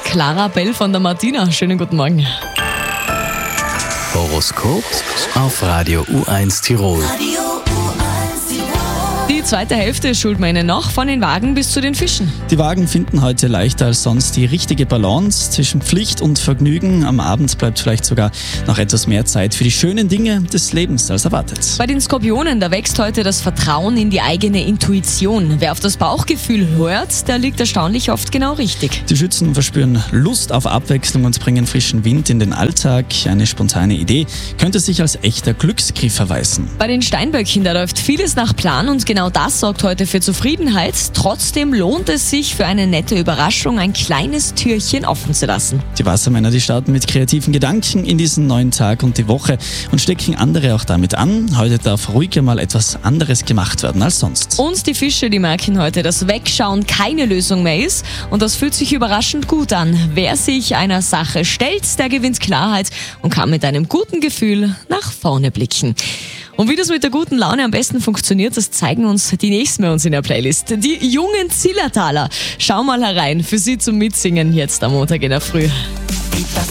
Clara Bell von der Martina. Schönen guten Morgen. Horoskop auf Radio U1 Tirol. Die zweite Hälfte schult man Ihnen noch, von den Wagen bis zu den Fischen. Die Wagen finden heute leichter als sonst die richtige Balance zwischen Pflicht und Vergnügen. Am Abend bleibt vielleicht sogar noch etwas mehr Zeit für die schönen Dinge des Lebens als erwartet. Bei den Skorpionen, da wächst heute das Vertrauen in die eigene Intuition. Wer auf das Bauchgefühl hört, der liegt erstaunlich oft genau richtig. Die Schützen verspüren Lust auf Abwechslung und bringen frischen Wind in den Alltag. Eine spontane Idee könnte sich als echter Glücksgriff erweisen. Bei den Steinböckchen, da läuft vieles nach Plan und genau das sorgt heute für Zufriedenheit. Trotzdem lohnt es sich für eine nette Überraschung, ein kleines Türchen offen zu lassen. Die Wassermänner, die starten mit kreativen Gedanken in diesen neuen Tag und die Woche und stecken andere auch damit an. Heute darf ruhiger mal etwas anderes gemacht werden als sonst. Und die Fische, die merken heute, dass Wegschauen keine Lösung mehr ist. Und das fühlt sich überraschend gut an. Wer sich einer Sache stellt, der gewinnt Klarheit und kann mit einem guten Gefühl nach vorne blicken. Und wie das mit der guten Laune am besten funktioniert, das zeigen uns die nächsten bei uns in der Playlist. Die jungen Zillertaler. Schau mal herein, für Sie zum Mitsingen jetzt am Montag in der Früh.